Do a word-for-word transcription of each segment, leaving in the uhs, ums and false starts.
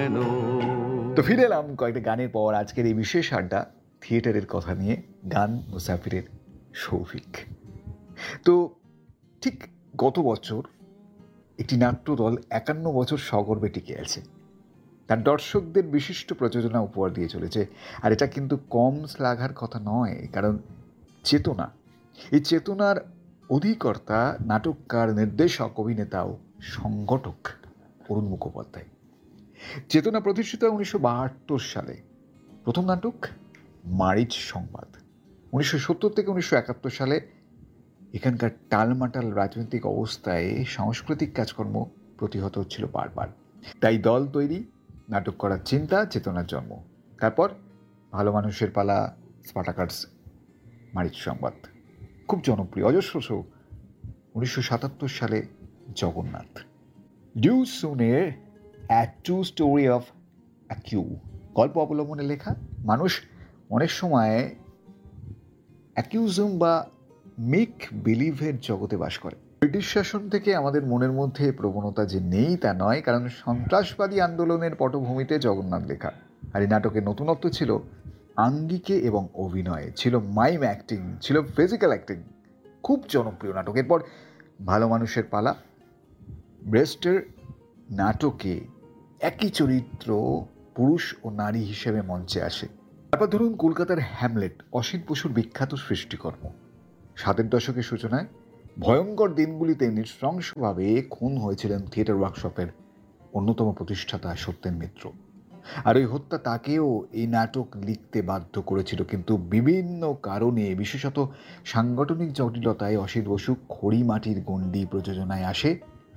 কেন। তো ফিরে এলাম কয়েকটা গানের পর আজকের এই বিশেষ আড্ডা থিয়েটারের কথা নিয়ে, গান মুসাফিরের শৌভিক। তো ঠিক গত বছর একটি নাট্যদল একান্ন বছর সগর্বে টিকে আছে, তার দর্শকদের বিশিষ্ট প্রযোজনা উপহার দিয়ে চলেছে। আর এটা কিন্তু কম শ্লাঘার কথা নয়, কারণ চেতনা, এই চেতনার অধিকর্তা নাটককার, নির্দেশক, অভিনেতা ও সংগঠক অরুণ মুখোপাধ্যায়। চেতনা প্রতিষ্ঠিত হয় উনিশশো বাহাত্তর সালে। প্রথম নাটক মারিচ সংবাদ। উনিশশো সত্তর থেকে উনিশশো একাত্তর সালে এখানকার টালমাটাল রাজনৈতিক অবস্থায় সাংস্কৃতিক কাজকর্ম প্রতিহত হচ্ছিল বারবার। তাই দল তৈরি, নাটক করার চিন্তা, চেতনার জন্ম। তারপর ভালো মানুষের পালা, স্পার্টাকাস, মারিচ সংবাদ খুব জনপ্রিয়। অজস্র শো। উনিশশো সাতাত্তর সালে Jagannath. Due সুনের uh true story of অ্যাকিউ গল্প অবলম্বনে লেখা। মানুষ অনেক সময় অ্যাকিউজম বা মেক বিলিভের জগতে বাস করে। ব্রিটিশ শাসন থেকে আমাদের মনের মধ্যে প্রবণতা যে নেই তা নয়, কারণ সন্ত্রাসবাদী আন্দোলনের পটভূমিতে জগন্নাথ লেখা। আর এই নাটকের নতুনত্ব ছিল আঙ্গিকে এবং অভিনয়ে, ছিল মাইম অ্যাক্টিং, ছিল ফিজিক্যাল অ্যাক্টিং। খুব জনপ্রিয় নাটক। এরপর ভালো মানুষের পালা। ব্রেস্টের নাটকে একই চরিত্র পুরুষ ও নারী হিসেবে মঞ্চে আসে। তারপর ধরুন কলকাতার হ্যামলেট, অসিত বসুর বিখ্যাত সৃষ্টিকর্ম। সাতের দশকের সূচনায় ভয়ঙ্কর দিনগুলিতে নৃশংসভাবে খুন হয়েছিলেন থিয়েটার ওয়ার্কশপের অন্যতম প্রতিষ্ঠাতা সত্যেন মিত্র। আর ওই হত্যা তাকেও এই নাটক লিখতে বাধ্য করেছিল, কিন্তু বিভিন্ন কারণে, বিশেষত সাংগঠনিক জটিলতায় অসিত বসু খড়িমাটির গণ্ডি প্রযোজনায় আসে,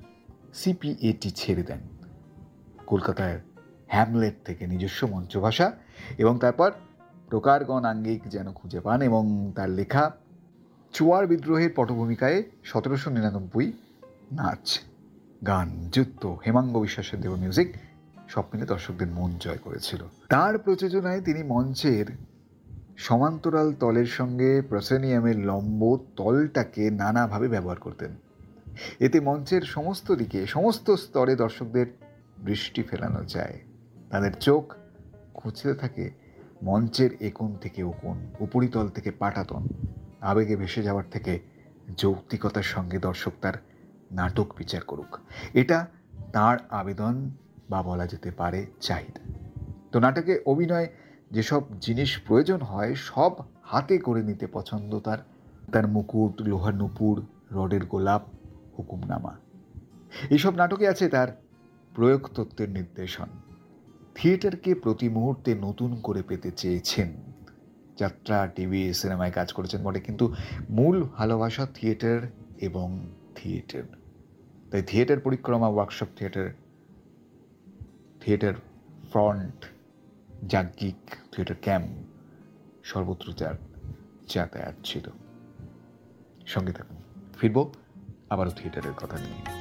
সিপিএটি ছেড়ে দেন। কলকাতার হ্যামলেট থেকে নিজস্ব মঞ্চভাষা এবং তারপর প্রকারগণ আঙ্গিক যেন খুঁজে পান এবং তার লেখা চুয়ার বিদ্রোহের পটভূমিকায় সতেরোশো নিরানব্বই নাচ, গান, যুদ্ধ, হেমাঙ্গ বিশ্বাসের দেব মিউজিক সব মিলে দর্শকদের মন জয় করেছিল। তার প্রযোজনায় তিনি মঞ্চের সমান্তরাল তলের সঙ্গে প্রসেনিয়ামের লম্ব তলটাকে নানাভাবে ব্যবহার করতেন। এতে মঞ্চের সমস্ত দিকে, সমস্ত স্তরে দর্শকদের দৃষ্টি ফেরানো যায়। তাদের চোখ খুঁজতে থাকে মঞ্চের একোণ থেকে ওকোণ, উপরিতল থেকে পাটাতন। আবেগে ভেসে যাওয়ার থেকে যৌক্তিকতার সঙ্গে দর্শক তার নাটক বিচার করুক, এটা তার আবেদন বা বলা যেতে পারে চাহিদা। তো নাটকে অভিনয় যেসব জিনিস প্রয়োজন হয় সব হাতে করে নিতে পছন্দ তার। তার মুকুট, লোহার নুপুর, রডের গোলাপ, হুকুমনামা, এইসব নাটকে আছে তার প্রয়োগ তত্ত্বের নির্দেশন। থিয়েটারকে প্রতি মুহূর্তে নতুন করে পেতে চেয়েছেন। যাত্রা, টিভি, সিনেমায় কাজ করেছেন বটে, কিন্তু মূল ভালোবাসা থিয়েটার এবং থিয়েটার। তাই থিয়েটার পরিক্রমা, workshop theatre, theatre front, যাজ্ঞিক, theatre camp, সর্বত্র যার যাতায়াত ছিল। সঙ্গে থাকুন, ফিরবো আবারও থিয়েটারের কথা নিয়ে।